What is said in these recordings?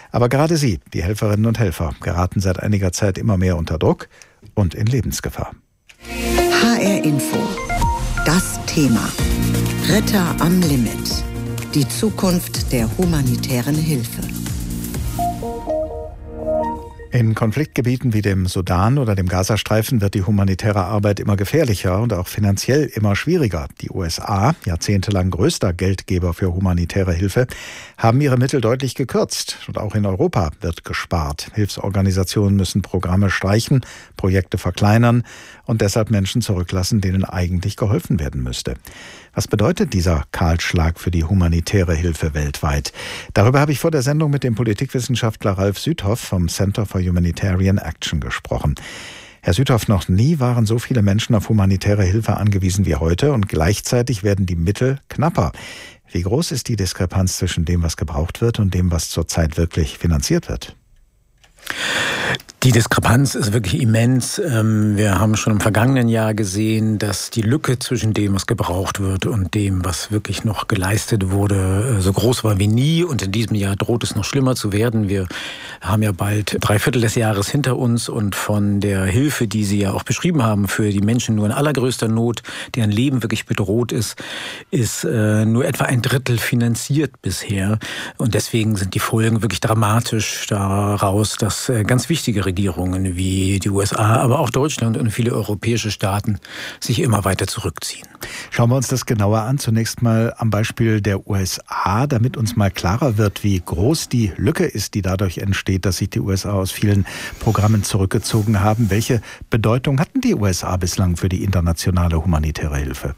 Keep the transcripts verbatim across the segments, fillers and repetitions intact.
Aber gerade sie, die Helferinnen und Helfer, geraten seit einiger Zeit immer mehr unter Druck und in Lebensgefahr. H R Info. Das Thema. Retter am Limit. Die Zukunft der humanitären Hilfe. In Konfliktgebieten wie dem Sudan oder dem Gazastreifen wird die humanitäre Arbeit immer gefährlicher und auch finanziell immer schwieriger. Die U S A, jahrzehntelang größter Geldgeber für humanitäre Hilfe, haben ihre Mittel deutlich gekürzt. Und auch in Europa wird gespart. Hilfsorganisationen müssen Programme streichen, Projekte verkleinern und deshalb Menschen zurücklassen, denen eigentlich geholfen werden müsste. Was bedeutet dieser Kahlschlag für die humanitäre Hilfe weltweit? Darüber habe ich vor der Sendung mit dem Politikwissenschaftler Ralf Süthoff vom Center for Humanitarian Action gesprochen. Herr Süthoff, noch nie waren so viele Menschen auf humanitäre Hilfe angewiesen wie heute und gleichzeitig werden die Mittel knapper. Wie groß ist die Diskrepanz zwischen dem, was gebraucht wird und dem, was zurzeit wirklich finanziert wird? Die Diskrepanz ist wirklich immens. Wir haben schon im vergangenen Jahr gesehen, dass die Lücke zwischen dem, was gebraucht wird und dem, was wirklich noch geleistet wurde, so groß war wie nie. Und in diesem Jahr droht es noch schlimmer zu werden. Wir haben ja bald drei Viertel des Jahres hinter uns und von der Hilfe, die Sie ja auch beschrieben haben, für die Menschen nur in allergrößter Not, deren Leben wirklich bedroht ist, ist nur etwa ein Drittel finanziert bisher. Und deswegen sind die Folgen wirklich dramatisch daraus, dass ganz wichtige Regierungen wie die U S A, aber auch Deutschland und viele europäische Staaten sich immer weiter zurückziehen. Schauen wir uns das genauer an. Zunächst mal am Beispiel der U S A, damit uns mal klarer wird, wie groß die Lücke ist, die dadurch entsteht, dass sich die U S A aus vielen Programmen zurückgezogen haben. Welche Bedeutung hatten die U S A bislang für die internationale humanitäre Hilfe?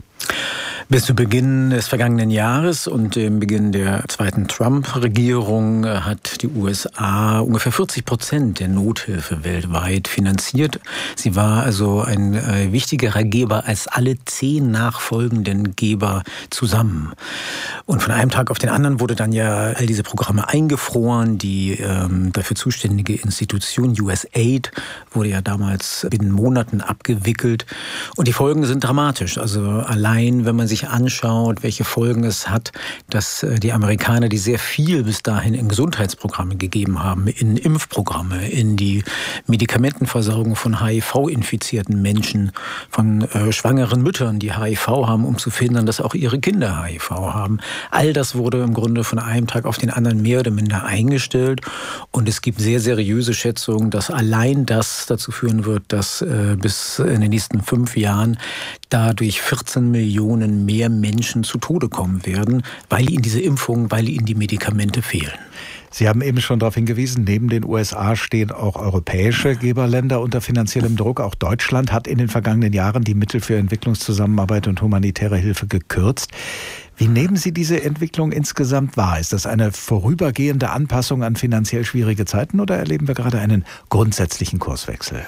Bis zu Beginn des vergangenen Jahres und dem Beginn der zweiten Trump-Regierung hat die U S A ungefähr vierzig Prozent der Nothilfe weltweit finanziert. Sie war also ein äh, wichtigerer Geber als alle zehn nachfolgenden Geber zusammen. Und von einem Tag auf den anderen wurde dann ja all diese Programme eingefroren. Die ähm, dafür zuständige Institution U S A I D wurde ja damals binnen Monaten abgewickelt. Und die Folgen sind dramatisch. Also allein, wenn man sich anschaut, welche Folgen es hat, dass die Amerikaner, die sehr viel bis dahin in Gesundheitsprogramme gegeben haben, in Impfprogramme, in die Medikamentenversorgung von H I V-infizierten Menschen, von äh, schwangeren Müttern, die H I V haben, um zu verhindern, dass auch ihre Kinder H I V haben. All das wurde im Grunde von einem Tag auf den anderen mehr oder minder eingestellt. Und es gibt sehr seriöse Schätzungen, dass allein das dazu führen wird, dass äh, bis in den nächsten fünf Jahren dadurch vierzehn Millionen mehr Menschen zu Tode kommen werden, weil ihnen diese Impfungen, weil ihnen die Medikamente fehlen. Sie haben eben schon darauf hingewiesen, neben den U S A stehen auch europäische Geberländer unter finanziellem Druck. Auch Deutschland hat in den vergangenen Jahren die Mittel für Entwicklungszusammenarbeit und humanitäre Hilfe gekürzt. Wie nehmen Sie diese Entwicklung insgesamt wahr? Ist das eine vorübergehende Anpassung an finanziell schwierige Zeiten oder erleben wir gerade einen grundsätzlichen Kurswechsel?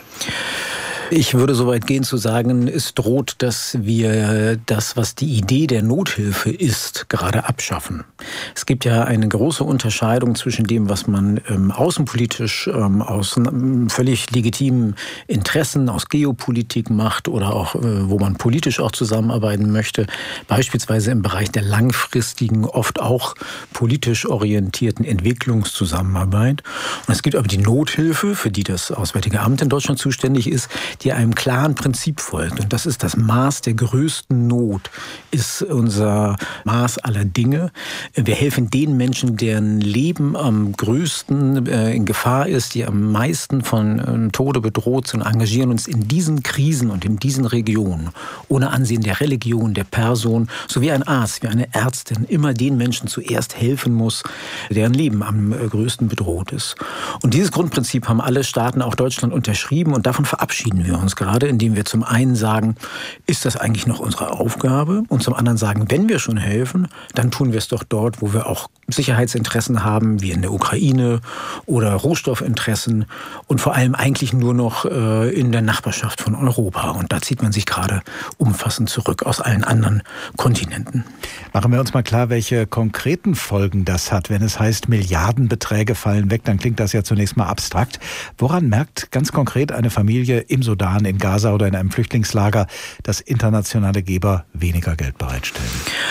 Ich würde so weit gehen zu sagen, es droht, dass wir das, was die Idee der Nothilfe ist, gerade abschaffen. Es gibt ja eine große Unterscheidung zwischen dem, was man ähm, außenpolitisch ähm, aus ähm, völlig legitimen Interessen, aus Geopolitik macht oder auch, äh, wo man politisch auch zusammenarbeiten möchte, beispielsweise im Bereich der langfristigen, oft auch politisch orientierten Entwicklungszusammenarbeit. Und es gibt aber die Nothilfe, für die das Auswärtige Amt in Deutschland zuständig ist, die einem klaren Prinzip folgt. Und das ist das Maß der größten Not, ist unser Maß aller Dinge. Wir helfen den Menschen, deren Leben am größten äh, in Gefahr ist, die am meisten von äh, Tode bedroht sind, engagieren uns in diesen Krisen und in diesen Regionen, ohne Ansehen der Religion, der Person, so wie ein Arzt, wie eine Ärztin, immer den Menschen zuerst helfen muss, deren Leben am äh, größten bedroht ist. Und dieses Grundprinzip haben alle Staaten, auch Deutschland, unterschrieben und davon verabschieden wir uns gerade, indem wir zum einen sagen, ist das eigentlich noch unsere Aufgabe? Und zum anderen sagen, wenn wir schon helfen, dann tun wir es doch dort, wo wir auch Sicherheitsinteressen haben, wie in der Ukraine oder Rohstoffinteressen und vor allem eigentlich nur noch äh, in der Nachbarschaft von Europa. Und da zieht man sich gerade umfassend zurück aus allen anderen Kontinenten. Machen wir uns mal klar, welche konkreten Folgen das hat. Wenn es heißt, Milliardenbeträge fallen weg, dann klingt das ja zunächst mal abstrakt. Woran merkt ganz konkret eine Familie im Sudan, in Gaza oder in einem Flüchtlingslager, dass internationale Geber weniger Geld bereitstellen?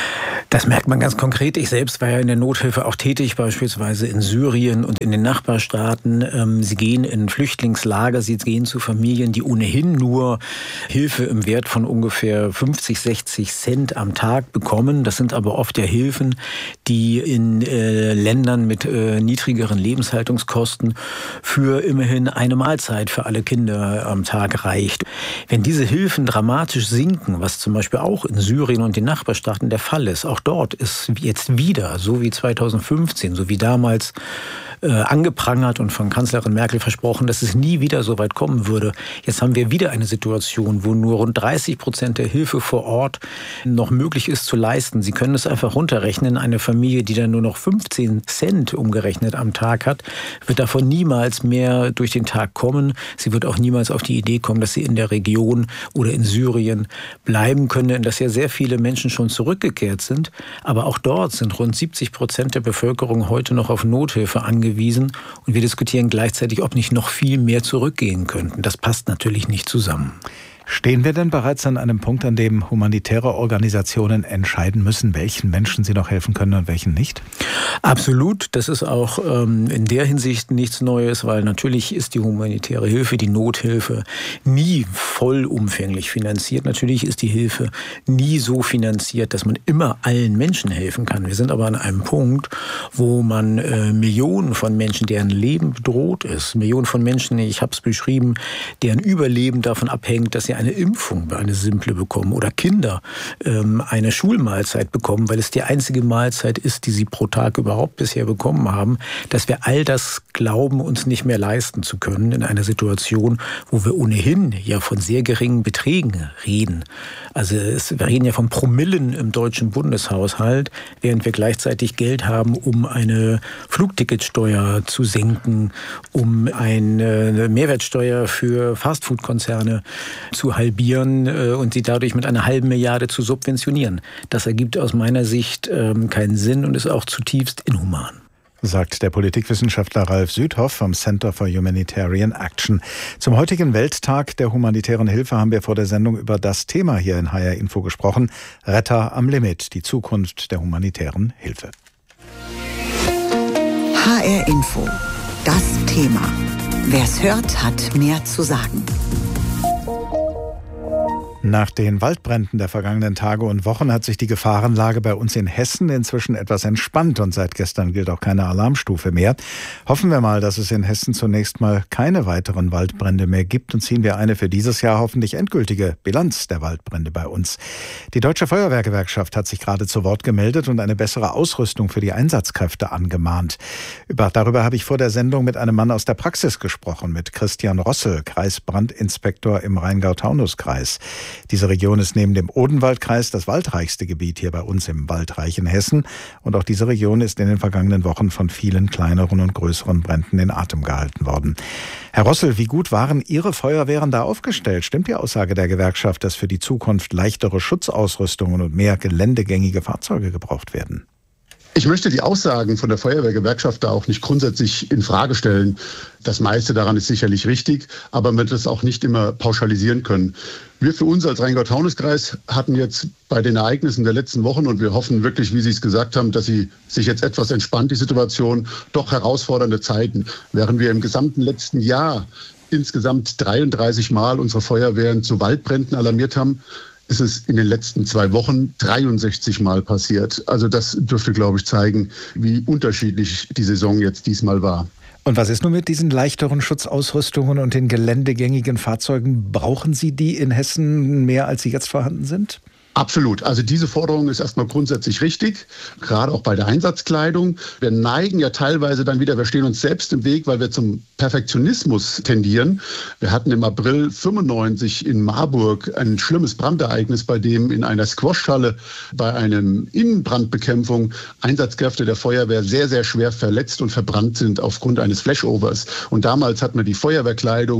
Das merkt man ganz konkret. Ich selbst war ja in der Nothilfe auch tätig, beispielsweise in Syrien und in den Nachbarstaaten. Sie gehen in Flüchtlingslager, sie gehen zu Familien, die ohnehin nur Hilfe im Wert von ungefähr fünfzig, sechzig Cent am Tag bekommen. Das sind aber oft ja Hilfen, die in äh, Ländern mit äh, niedrigeren Lebenshaltungskosten für immerhin eine Mahlzeit für alle Kinder am Tag reicht. Wenn diese Hilfen dramatisch sinken, was zum Beispiel auch in Syrien und den Nachbarstaaten der Fall ist, auch dort ist jetzt wieder, so wie zweitausendfünfzehn, so wie damals äh, angeprangert und von Kanzlerin Merkel versprochen, dass es nie wieder so weit kommen würde. Jetzt haben wir wieder eine Situation, wo nur rund dreißig Prozent der Hilfe vor Ort noch möglich ist zu leisten. Sie können es einfach runterrechnen. Eine Familie, die dann nur noch fünfzehn Cent umgerechnet am Tag hat, wird davon niemals mehr durch den Tag kommen. Sie wird auch niemals auf die Idee kommen, dass sie in der Region oder in Syrien bleiben können, in das ja sehr viele Menschen schon zurückgekehrt sind. Aber auch dort sind rund siebzig Prozent der Bevölkerung heute noch auf Nothilfe angewiesen. Und wir diskutieren gleichzeitig, ob nicht noch viel mehr zurückgehen könnten. Das passt natürlich nicht zusammen. Stehen wir denn bereits an einem Punkt, an dem humanitäre Organisationen entscheiden müssen, welchen Menschen sie noch helfen können und welchen nicht? Absolut. Das ist auch ähm, in der Hinsicht nichts Neues, weil natürlich ist die humanitäre Hilfe, die Nothilfe nie vollumfänglich finanziert. Natürlich ist die Hilfe nie so finanziert, dass man immer allen Menschen helfen kann. Wir sind aber an einem Punkt, wo man äh, Millionen von Menschen, deren Leben bedroht ist, Millionen von Menschen, ich habe es beschrieben, deren Überleben davon abhängt, dass sie eine Impfung, eine simple bekommen oder Kinder ähm, eine Schulmahlzeit bekommen, weil es die einzige Mahlzeit ist, die sie pro Tag überhaupt bisher bekommen haben, dass wir all das glauben, uns nicht mehr leisten zu können in einer Situation, wo wir ohnehin ja von sehr geringen Beträgen reden. Also es, wir reden ja von Promillen im deutschen Bundeshaushalt, während wir gleichzeitig Geld haben, um eine Flugticketsteuer zu senken, um eine Mehrwertsteuer für Fastfood-Konzerne zu halbieren und sie dadurch mit einer halben Milliarde zu subventionieren. Das ergibt aus meiner Sicht ähm, keinen Sinn und ist auch zutiefst inhuman. Sagt der Politikwissenschaftler Ralf Südhoff vom Center for Humanitarian Action. Zum heutigen Welttag der humanitären Hilfe haben wir vor der Sendung über das Thema hier in H R Info gesprochen. Retter am Limit, die Zukunft der humanitären Hilfe. H R Info, das Thema. Wer es hört, hat mehr zu sagen. Nach den Waldbränden der vergangenen Tage und Wochen hat sich die Gefahrenlage bei uns in Hessen inzwischen etwas entspannt und seit gestern gilt auch keine Alarmstufe mehr. Hoffen wir mal, dass es in Hessen zunächst mal keine weiteren Waldbrände mehr gibt und ziehen wir eine für dieses Jahr hoffentlich endgültige Bilanz der Waldbrände bei uns. Die Deutsche Feuerwehrgewerkschaft hat sich gerade zu Wort gemeldet und eine bessere Ausrüstung für die Einsatzkräfte angemahnt. Über, darüber habe ich vor der Sendung mit einem Mann aus der Praxis gesprochen, mit Christian Rossel, Kreisbrandinspektor im Rheingau-Taunus-Kreis. Diese Region ist neben dem Odenwaldkreis das waldreichste Gebiet hier bei uns im waldreichen Hessen. Und auch diese Region ist in den vergangenen Wochen von vielen kleineren und größeren Bränden in Atem gehalten worden. Herr Rossel, wie gut waren Ihre Feuerwehren da aufgestellt? Stimmt die Aussage der Gewerkschaft, dass für die Zukunft leichtere Schutzausrüstungen und mehr geländegängige Fahrzeuge gebraucht werden? Ich möchte die Aussagen von der Feuerwehrgewerkschaft da auch nicht grundsätzlich in Frage stellen. Das meiste daran ist sicherlich richtig, aber man wird das auch nicht immer pauschalisieren können. Wir für uns als Rheingau-Taunus-Kreis hatten jetzt bei den Ereignissen der letzten Wochen, und wir hoffen wirklich, wie Sie es gesagt haben, dass sie sich jetzt etwas entspannt, die Situation, doch herausfordernde Zeiten. Während wir im gesamten letzten Jahr insgesamt dreiunddreißig Mal unsere Feuerwehren zu Waldbränden alarmiert haben, ist es in den letzten zwei Wochen dreiundsechzig Mal passiert. Also das dürfte, glaube ich, zeigen, wie unterschiedlich die Saison jetzt diesmal war. Und was ist nun mit diesen leichteren Schutzausrüstungen und den geländegängigen Fahrzeugen? Brauchen Sie die in Hessen mehr, als sie jetzt vorhanden sind? Absolut. Also diese Forderung ist erstmal grundsätzlich richtig, gerade auch bei der Einsatzkleidung. Wir neigen ja teilweise dann wieder, wir stehen uns selbst im Weg, weil wir zum Perfektionismus tendieren. Wir hatten im April fünfundneunzig in Marburg ein schlimmes Brandereignis, bei dem in einer Squashhalle bei einem Innenbrandbekämpfung Einsatzkräfte der Feuerwehr sehr, sehr schwer verletzt und verbrannt sind aufgrund eines Flashovers. Und damals hat man die Feuerwehrkleidung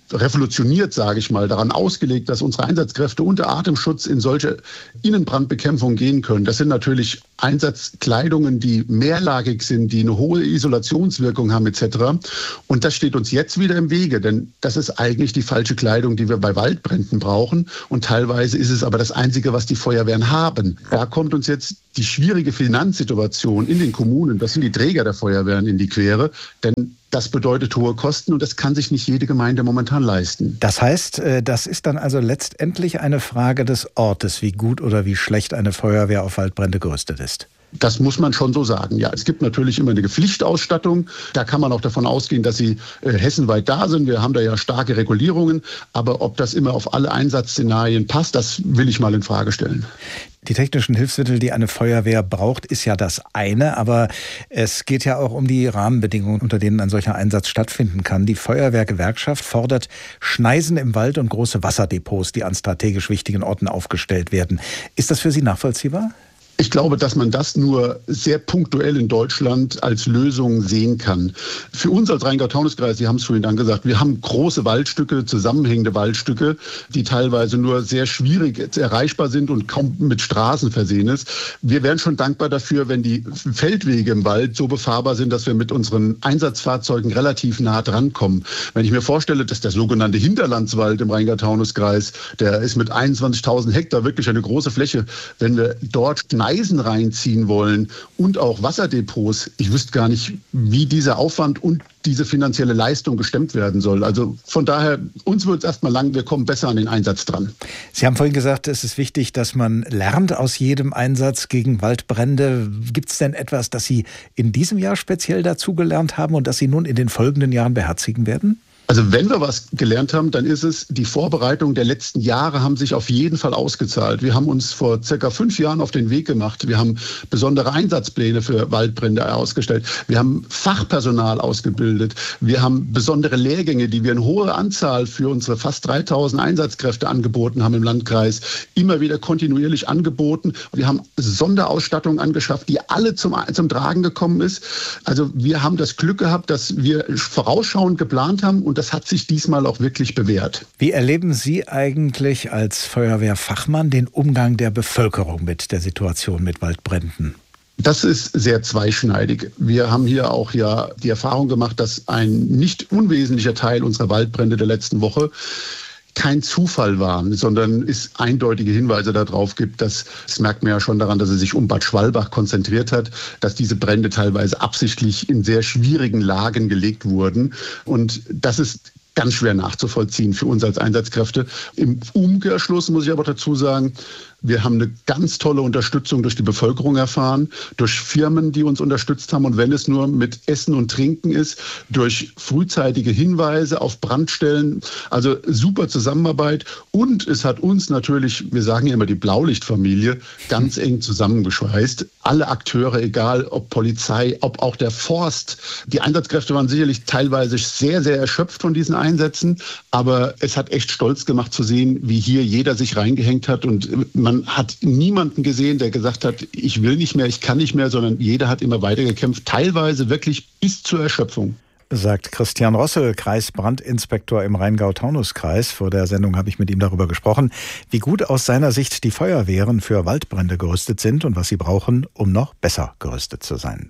revolutioniert, sage ich mal, daran ausgelegt, dass unsere Einsatzkräfte unter Atemschutz in solche Innenbrandbekämpfung gehen können. Das sind natürlich Einsatzkleidungen, die mehrlagig sind, die eine hohe Isolationswirkung haben et cetera. Und das steht uns jetzt wieder im Wege, denn das ist eigentlich die falsche Kleidung, die wir bei Waldbränden brauchen. Und teilweise ist es aber das Einzige, was die Feuerwehren haben. Da kommt uns jetzt die schwierige Finanzsituation in den Kommunen, das sind die Träger der Feuerwehren, in die Quere, denn das bedeutet hohe Kosten und das kann sich nicht jede Gemeinde momentan leisten. Das heißt, das ist dann also letztendlich eine Frage des Ortes, wie gut oder wie schlecht eine Feuerwehr auf Waldbrände gerüstet ist. Das muss man schon so sagen, ja. Es gibt natürlich immer eine Pflichtausstattung. Da kann man auch davon ausgehen, dass sie äh, hessenweit da sind. Wir haben da ja starke Regulierungen. Aber ob das immer auf alle Einsatzszenarien passt, das will ich mal in Frage stellen. Die technischen Hilfsmittel, die eine Feuerwehr braucht, ist ja das eine. Aber es geht ja auch um die Rahmenbedingungen, unter denen ein solcher Einsatz stattfinden kann. Die Feuerwehrgewerkschaft fordert Schneisen im Wald und große Wasserdepots, die an strategisch wichtigen Orten aufgestellt werden. Ist das für Sie nachvollziehbar? Ich glaube, dass man das nur sehr punktuell in Deutschland als Lösung sehen kann. Für uns als Rheingau-Taunus-Kreis, Sie haben es vorhin angesagt, wir haben große Waldstücke, zusammenhängende Waldstücke, die teilweise nur sehr schwierig erreichbar sind und kaum mit Straßen versehen ist. Wir wären schon dankbar dafür, wenn die Feldwege im Wald so befahrbar sind, dass wir mit unseren Einsatzfahrzeugen relativ nah drankommen. Wenn ich mir vorstelle, dass der sogenannte Hinterlandswald im Rheingau-Taunus-Kreis, der ist mit einundzwanzigtausend Hektar wirklich eine große Fläche, wenn wir dort Eisen reinziehen wollen und auch Wasserdepots. Ich wüsste gar nicht, wie dieser Aufwand und diese finanzielle Leistung gestemmt werden soll. Also von daher, uns wird es erstmal lang, wir kommen besser an den Einsatz dran. Sie haben vorhin gesagt, es ist wichtig, dass man lernt aus jedem Einsatz gegen Waldbrände. Gibt es denn etwas, das Sie in diesem Jahr speziell dazugelernt haben und das Sie nun in den folgenden Jahren beherzigen werden? Also wenn wir was gelernt haben, dann ist es, die Vorbereitungen der letzten Jahre haben sich auf jeden Fall ausgezahlt. Wir haben uns vor circa fünf Jahren auf den Weg gemacht. Wir haben besondere Einsatzpläne für Waldbrände ausgestellt. Wir haben Fachpersonal ausgebildet. Wir haben besondere Lehrgänge, die wir in hoher Anzahl für unsere fast dreitausend Einsatzkräfte angeboten haben im Landkreis, immer wieder kontinuierlich angeboten. Wir haben Sonderausstattung angeschafft, die alle zum, zum Tragen gekommen ist. Also wir haben das Glück gehabt, dass wir vorausschauend geplant haben und das hat sich diesmal auch wirklich bewährt. Wie erleben Sie eigentlich als Feuerwehrfachmann den Umgang der Bevölkerung mit der Situation mit Waldbränden? Das ist sehr zweischneidig. Wir haben hier auch ja die Erfahrung gemacht, dass ein nicht unwesentlicher Teil unserer Waldbrände der letzten Woche kein Zufall waren, sondern es eindeutige Hinweise darauf gibt, dass, das merkt man ja schon daran, dass er sich um Bad Schwalbach konzentriert hat, dass diese Brände teilweise absichtlich in sehr schwierigen Lagen gelegt wurden. Und das ist ganz schwer nachzuvollziehen für uns als Einsatzkräfte. Im Umkehrschluss muss ich aber dazu sagen, wir haben eine ganz tolle Unterstützung durch die Bevölkerung erfahren, durch Firmen, die uns unterstützt haben. Und wenn es nur mit Essen und Trinken ist, durch frühzeitige Hinweise auf Brandstellen. Also super Zusammenarbeit. Und es hat uns natürlich, wir sagen ja immer die Blaulichtfamilie, ganz eng zusammengeschweißt. Alle Akteure, egal ob Polizei, ob auch der Forst. Die Einsatzkräfte waren sicherlich teilweise sehr, sehr erschöpft von diesen Einsätzen. Aber es hat echt stolz gemacht zu sehen, wie hier jeder sich reingehängt hat. Und man hat niemanden gesehen, der gesagt hat, ich will nicht mehr, ich kann nicht mehr, sondern jeder hat immer weiter gekämpft, teilweise wirklich bis zur Erschöpfung. Sagt Christian Rossel, Kreisbrandinspektor im Rheingau-Taunus-Kreis. Vor der Sendung habe ich mit ihm darüber gesprochen, wie gut aus seiner Sicht die Feuerwehren für Waldbrände gerüstet sind und was sie brauchen, um noch besser gerüstet zu sein.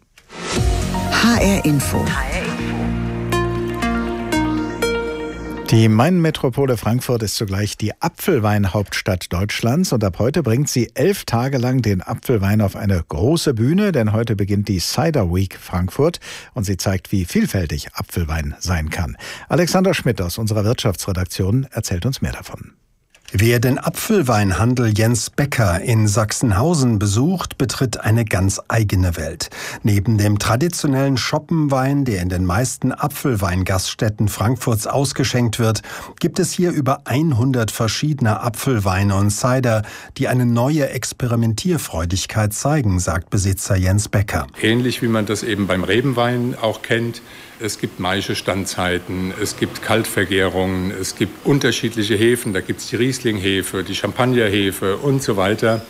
H R Info. Die Main-Metropole Frankfurt ist zugleich die Apfelweinhauptstadt Deutschlands und ab heute bringt sie elf Tage lang den Apfelwein auf eine große Bühne, denn heute beginnt die Cider Week Frankfurt und sie zeigt, wie vielfältig Apfelwein sein kann. Alexander Schmidt aus unserer Wirtschaftsredaktion erzählt uns mehr davon. Wer den Apfelweinhandel Jens Becker in Sachsenhausen besucht, betritt eine ganz eigene Welt. Neben dem traditionellen Schoppenwein, der in den meisten Apfelweingaststätten Frankfurts ausgeschenkt wird, gibt es hier über hundert verschiedene Apfelweine und Cider, die eine neue Experimentierfreudigkeit zeigen, sagt Besitzer Jens Becker. Ähnlich wie man das eben beim Rebenwein auch kennt. Es gibt Maischestandzeiten, es gibt Kaltvergärungen, es gibt unterschiedliche Hefen. Da gibt es die Riesling-Hefe, die Champagner-Hefe und so weiter.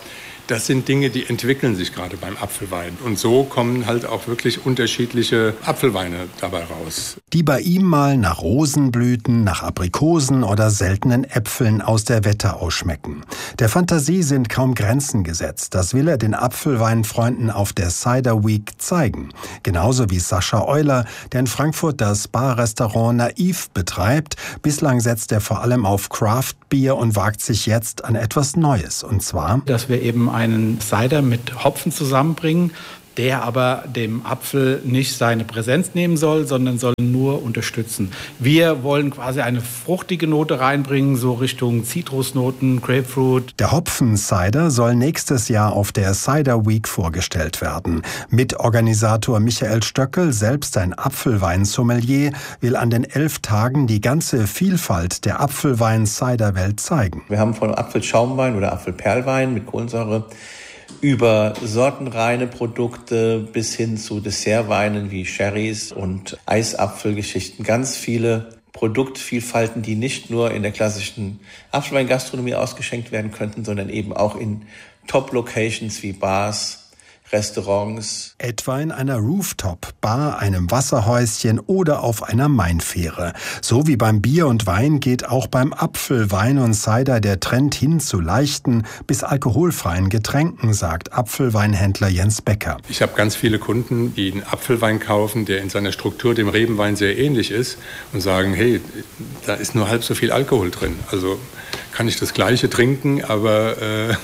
Das sind Dinge, die entwickeln sich gerade beim Apfelwein. Und so kommen halt auch wirklich unterschiedliche Apfelweine dabei raus. Die bei ihm mal nach Rosenblüten, nach Aprikosen oder seltenen Äpfeln aus der Wetterau schmecken. Der Fantasie sind kaum Grenzen gesetzt. Das will er den Apfelweinfreunden auf der Cider Week zeigen. Genauso wie Sascha Euler, der in Frankfurt das Bar-Restaurant Naiv betreibt. Bislang setzt er vor allem auf Craft-Bier und wagt sich jetzt an etwas Neues. Und zwar, dass wir eben einen Cider mit Hopfen zusammenbringen, der aber dem Apfel nicht seine Präsenz nehmen soll, sondern soll nur unterstützen. Wir wollen quasi eine fruchtige Note reinbringen, so Richtung Zitrusnoten, Grapefruit. Der Hopfen-Cider soll nächstes Jahr auf der Cider Week vorgestellt werden. Mitorganisator Michael Stöckel, selbst ein Apfelwein-Sommelier, will an den elf Tagen die ganze Vielfalt der Apfelwein-Cider-Welt zeigen. Wir haben von Apfelschaumwein oder Apfelperlwein mit Kohlensäure über sortenreine Produkte bis hin zu Dessertweinen wie Sherrys und Eisapfelgeschichten. Ganz viele Produktvielfalten, die nicht nur in der klassischen Apfelweingastronomie ausgeschenkt werden könnten, sondern eben auch in Top-Locations wie Bars, Restaurants. Etwa in einer Rooftop-Bar, einem Wasserhäuschen oder auf einer Mainfähre. So wie beim Bier und Wein geht auch beim Apfelwein und Cider der Trend hin zu leichten bis alkoholfreien Getränken, sagt Apfelweinhändler Jens Becker. Ich habe ganz viele Kunden, die einen Apfelwein kaufen, der in seiner Struktur dem Rebenwein sehr ähnlich ist und sagen, hey, da ist nur halb so viel Alkohol drin. Also kann ich das Gleiche trinken, aber äh,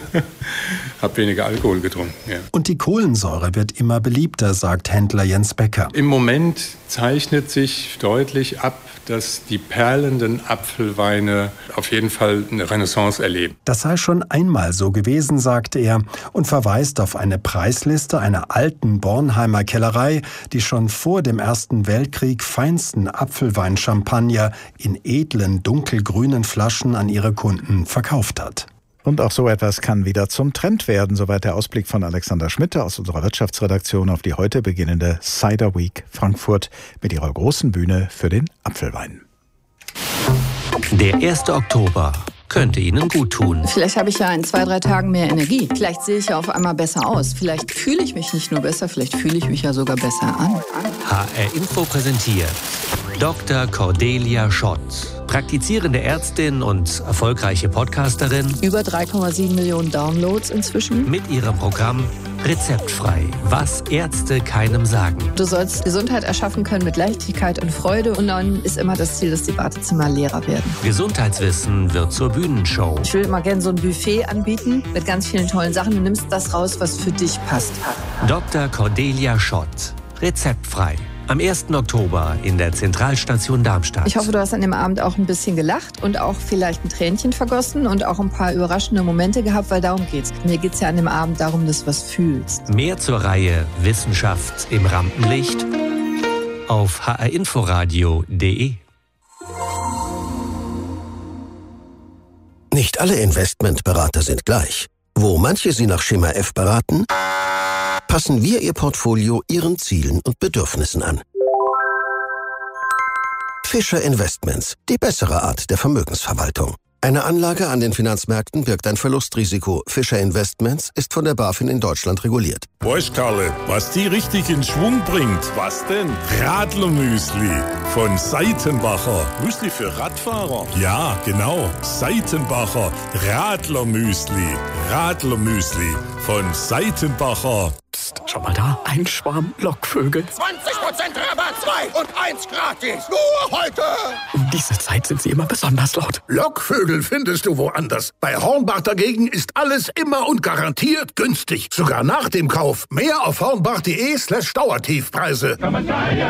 habe weniger Alkohol getrunken. Ja. Und die Kohlensäure wird immer beliebter, sagt Händler Jens Becker. Im Moment zeichnet sich deutlich ab, dass die perlenden Apfelweine auf jeden Fall eine Renaissance erleben. Das sei schon einmal so gewesen, sagte er und verweist auf eine Preisliste einer alten Bornheimer Kellerei, die schon vor dem Ersten Weltkrieg feinsten Apfelwein-Champagner in edlen dunkelgrünen Flaschen an ihre Kunden verkauft hat. Und auch so etwas kann wieder zum Trend werden. Soweit der Ausblick von Alexander Schmitte aus unserer Wirtschaftsredaktion auf die heute beginnende Cider Week Frankfurt mit ihrer großen Bühne für den Apfelwein. Der erste Oktober könnte Ihnen gut tun. Vielleicht habe ich ja in zwei, drei Tagen mehr Energie. Vielleicht sehe ich ja auf einmal besser aus. Vielleicht fühle ich mich nicht nur besser, vielleicht fühle ich mich ja sogar besser an. H R Info präsentiert Doktor Cordelia Schott. Praktizierende Ärztin und erfolgreiche Podcasterin. Über drei Komma sieben Millionen Downloads inzwischen. Mit ihrem Programm Rezeptfrei, was Ärzte keinem sagen. Du sollst Gesundheit erschaffen können mit Leichtigkeit und Freude. Und dann ist immer das Ziel, dass die Wartezimmer leerer werden. Gesundheitswissen wird zur Bühnenshow. Ich will immer gerne so ein Buffet anbieten mit ganz vielen tollen Sachen. Du nimmst das raus, was für dich passt. Doktor Cordelia Schott. Rezeptfrei. Am ersten Oktober in der Zentralstation Darmstadt. Ich hoffe, du hast an dem Abend auch ein bisschen gelacht und auch vielleicht ein Tränchen vergossen und auch ein paar überraschende Momente gehabt, weil darum geht's. Mir geht's ja an dem Abend darum, dass du was fühlst. Mehr zur Reihe Wissenschaft im Rampenlicht auf h r inforadio punkt d e. Nicht alle Investmentberater sind gleich. Wo manche Sie nach Schema F beraten, passen wir Ihr Portfolio Ihren Zielen und Bedürfnissen an. Fischer Investments, die bessere Art der Vermögensverwaltung. Eine Anlage an den Finanzmärkten birgt ein Verlustrisiko. Fischer Investments ist von der BaFin in Deutschland reguliert. Weißt, Karle, was die richtig in Schwung bringt? Was denn? Radlermüsli von Seitenbacher. Müsli für Radfahrer? Ja, genau. Seitenbacher Radlermüsli. Radlermüsli von Seitenbacher. Psst, schau mal da. Ein Schwarm Lockvögel. zwanzig Prozent Rabatt, zwei und eins gratis. Nur heute. Um diese Zeit sind sie immer besonders laut. Lockvögel findest du woanders. Bei Hornbach dagegen ist alles immer und garantiert günstig. Sogar nach dem Kauf. Mehr auf hornbach punkt de slash Dauertiefpreise.